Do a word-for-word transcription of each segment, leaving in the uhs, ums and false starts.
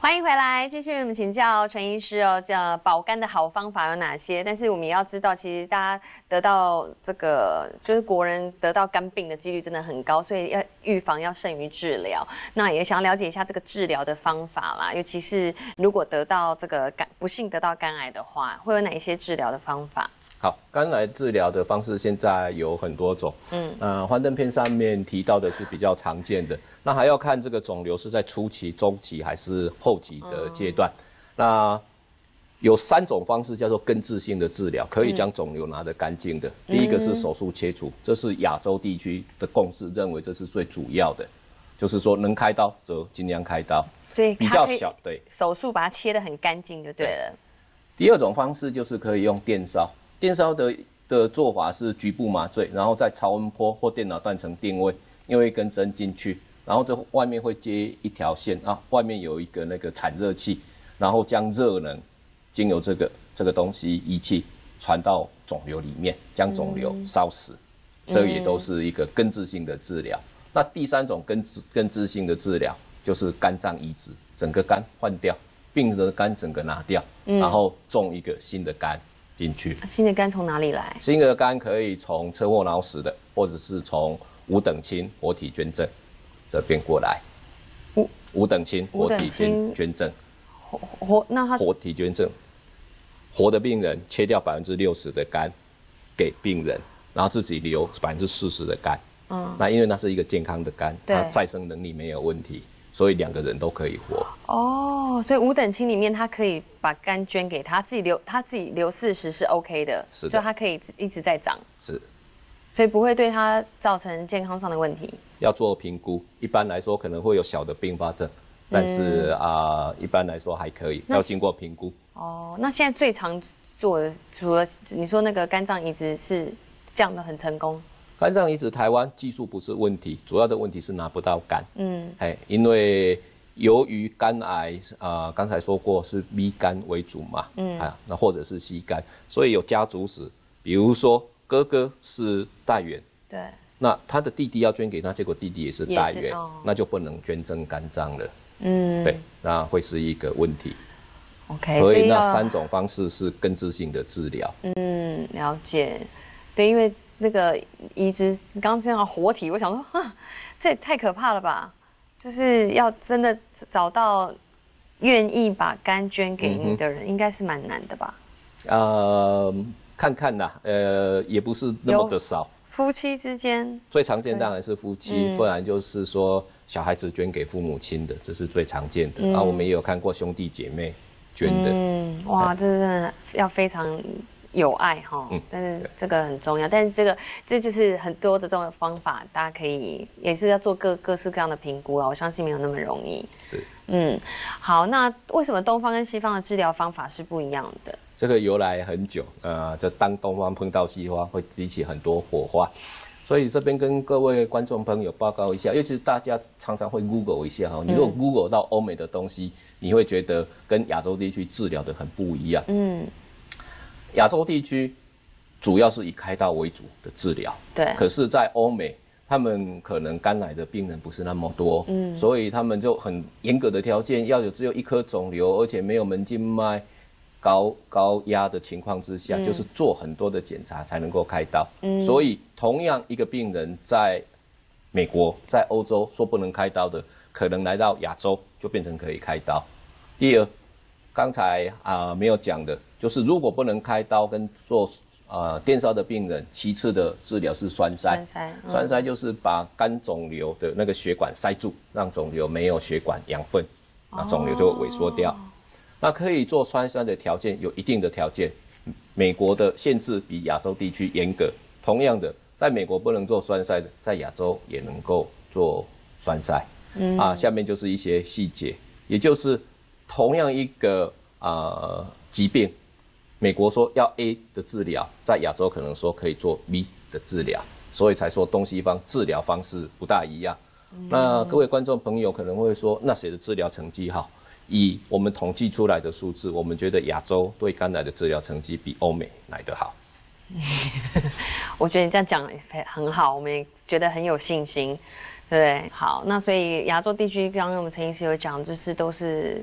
欢迎回来，继续我们请教陈医师哦，这保肝的好方法有哪些？但是我们也要知道，其实大家得到这个就是国人得到肝病的几率真的很高，所以要预防要胜于治疗。那也想要了解一下这个治疗的方法啦，尤其是如果得到这个肝不幸得到肝癌的话，会有哪一些治疗的方法？ 好，肝癌治疗的方式现在有很多种，嗯，呃，幻灯片上面提到的是比较常见的，那还要看这个肿瘤是在初期、中期还是后期的阶段。嗯、那有三种方式叫做根治性的治疗，可以将肿瘤拿得干净的。嗯、第一个是手术切除，这是亚洲地区的共识，认为这是最主要的，就是说能开刀则尽量开刀， 所以比较小，对， 手术把它切得很干净就对了。 第二种方式就是可以用电烧。电烧的的做法是局部麻醉，然后再超音波或电脑断层定位，用一根针进去，然后这外面会接一条线啊，外面有一个那个产热器，然后将热能经由这个这个东西仪器传到肿瘤里面，将肿瘤烧死，嗯、这也都是一个根治性的治疗。嗯、那第三种根治根治性的治疗就是肝脏移植，整个肝换掉，病人的肝整个拿掉，嗯、然后种一个新的肝进去。 新的肝从哪里来？ 新的肝可以从车祸脑死的，或者是从五等亲活体捐赠这边过来。五五等亲活体捐捐赠， 活活那他活体捐赠，活的病人切掉百分之六十的肝给病人，然后自己留百分之四十的肝。嗯，那因为那是一个健康的肝，它再生能力没有问题。所以两个人都可以活哦，所以五等亲里面，他可以把肝捐给他自己留，他自己留四十是 OK 的， 是的， 就他可以一直在长， 是， 所以不会对他造成健康上的问题。 要做评估，一般来说可能会有小的并发症，但是啊、嗯呃，一般来说还可以，要经过评估。 哦，那现在最常做的，除了你说那个肝脏移植是这样的很成功。 肝脏移植台湾技术不是问题，主要的问题是拿不到肝。嗯，哎，因为由于肝癌啊，呃、刚才说过是 B 肝为主嘛，嗯，啊，那或者是 C 肝，所以有家族史，比如说哥哥是带源， 对， 那他的弟弟要捐给他，结果弟弟也是带源，哦、那就不能捐赠肝脏了。嗯，对，那会是一个问题。 OK， 所以那三种方式是根治性的治疗。 嗯，了解。对，因为那个移植，你刚刚这样活体，我想说，哈，这也太可怕了吧！就是要真的找到愿意把肝捐给你的人，嗯、应该是蛮难的吧？ 呃，看看啦，呃，也不是那么的少。 夫妻之间最常见当然是夫妻，嗯、不然就是说小孩子捐给父母亲的，这是最常见的。嗯、然后我们也有看过兄弟姐妹捐的。嗯， 哇，这真的要非常有爱哈，嗯、但是这个很重要。但是这个这就是很多的这种方法，大家可以也是要做各各式各样的评估啊。我相信没有那么容易。 是， 嗯，好，那为什么东方跟西方的治疗方法是不一样的？ 这个由来很久，呃，就当东方碰到西方，会激起很多火花。所以这边跟各位观众朋友报告一下，尤其是大家常常会 Google 一下哈，你如果 Google 到欧美的东西，你会觉得跟亚洲地区治疗的很不一样。嗯。亚洲地区主要是以开刀为主的治疗， 对。 可是，在欧美，他们可能肝癌的病人不是那么多，嗯，所以他们就很严格的条件，要有只有一颗肿瘤，而且没有门静脉高高压的情况之下，嗯、就是做很多的检查才能够开刀。嗯，所以同样一个病人在美国、在欧洲说不能开刀的，可能来到亚洲就变成可以开刀。第二，刚才啊、呃、没有讲的。就是如果不能开刀跟做呃电烧的病人，其次的治疗是栓塞。栓塞，嗯、栓塞就是把肝肿瘤的那个血管塞住，让肿瘤没有血管养分，那肿瘤就萎缩掉。哦、那可以做栓塞的条件有一定的条件，美国的限制比亚洲地区严格。同样的，在美国不能做栓塞的，在亚洲也能够做栓塞。嗯、啊，下面就是一些细节，也就是同样一个呃疾病。美国说要 A 的治疗，在亚洲可能说可以做 B 的治疗，所以才说东西方治疗方式不大一样。嗯、那各位观众朋友可能会说，那谁的治疗成绩好？以我们统计出来的数字，我们觉得亚洲对肝癌的治疗成绩比欧美来得好。 我觉得你这样讲很好，我们也觉得很有信心，对不对？好，那所以亚洲地区，刚刚我们陈医师有讲，就是都是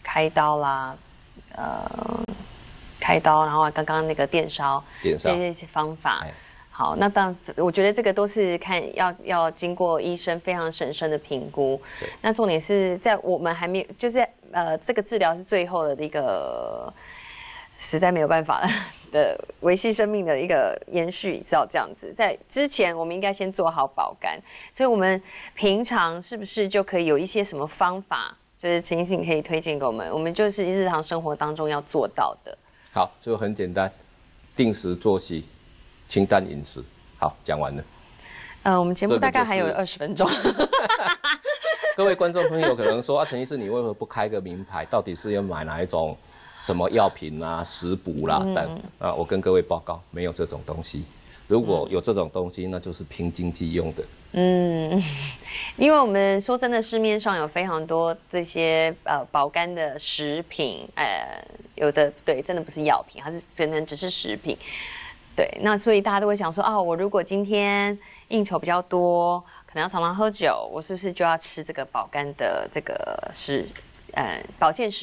开刀啦，呃，开刀，然后刚刚那个电烧， 电烧这些方法。 哎好，那当然，我觉得这个都是看要要经过医生非常审慎的评估。那重点是在我们还没有，就是呃，这个治疗是最后的一个，实在没有办法的维系生命的一个延续，只要这样子。在之前，我们应该先做好保肝，所以我们平常是不是就可以有一些什么方法，就是陈医师你可以推荐给我们，我们就是日常生活当中要做到的。 好，就很简单，定时作息。清淡饮食，好，讲完了。 呃，我们节目大概还有这个二十分钟。 各位观众朋友可能说啊，陈医师，你为何不开个名牌？到底是要买哪一种什么药品啦、食补啦等、嗯、啊？我跟各位报告，没有这种东西。如果有这种东西，那就是凭经济用的。嗯， 因为我们说真的，市面上有非常多这些呃保肝的食品，呃，有的对，真的不是药品，它是可能只是食品。对，那所以大家都会想说，哦，我如果今天应酬比较多，可能要常常喝酒，我是不是就要吃这个保肝的这个食，呃，保健食？